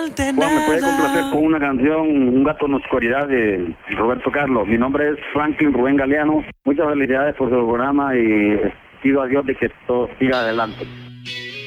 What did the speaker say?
falte Juan, ¿me puede complacer nada. con una canción, Un gato en la oscuridad, de Roberto Carlos? Mi nombre es Franklin Rubén Galeano. Muchas felicidades por su programa y pido a Dios de que todo siga adelante.